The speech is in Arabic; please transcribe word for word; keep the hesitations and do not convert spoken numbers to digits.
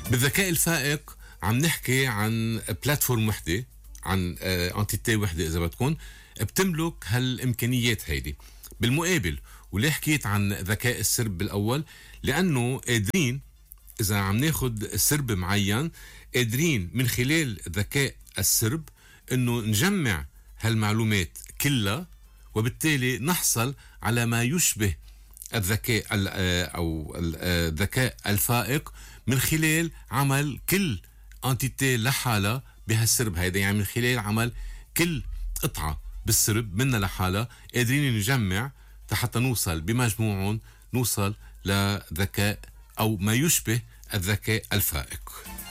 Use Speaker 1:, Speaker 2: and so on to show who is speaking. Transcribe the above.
Speaker 1: بالذكاء الفائق عم نحكي عن بلاتفورم وحدة، عن انتيتي وحدة إذا بدكم بتملك هالإمكانيات هيدي. بالمقابل، وليه حكيت عن ذكاء السرب بالأول؟ لأنه قادرين إذا عم ناخد سرب معين، قادرين من خلال ذكاء السرب إنه نجمع هالمعلومات كلها، وبالتالي نحصل على ما يشبه الذكاء أو الذكاء الفائق من خلال عمل كل انتيتي لحالها بهالسرب هيدا. يعني من خلال عمل كل قطعة بالسرب منا لحالها قادرين نجمع حتى نوصل بمجموعهم نوصل لذكاء أو ما يشبه الذكاء الفائق.